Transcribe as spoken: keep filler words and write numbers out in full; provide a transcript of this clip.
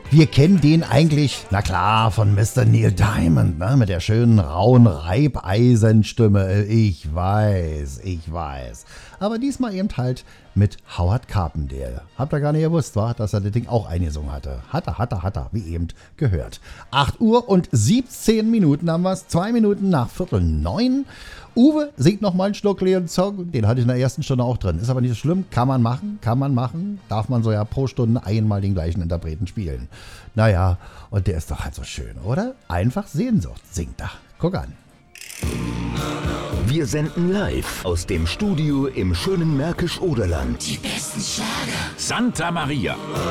Wir kennen den eigentlich, na klar, von Mister Neil Diamond, ne? Mit der schönen, rauen Reibeisenstimme. Ich weiß, ich weiß. Aber diesmal eben halt mit Howard Carpendale. Habt ihr gar nicht gewusst, wa? Dass er das Ding auch eingesungen hatte. Hat er, hat er, hat er, wie eben gehört. acht Uhr und siebzehn Minuten haben wir es. Zwei Minuten nach Viertel neun. Uwe singt noch mal einen Schluck Leon Song. Den hatte ich in der ersten Stunde auch drin. Ist aber nicht so schlimm. Kann man machen, kann man machen. Darf man so ja pro Stunde einmal den gleichen Interpreten spielen. Naja, und der ist doch halt so schön, oder? Einfach Sehnsucht singt er. Guck an. Wir senden live aus dem Studio im schönen Märkisch-Oderland. Die besten Schlager. Santa Maria.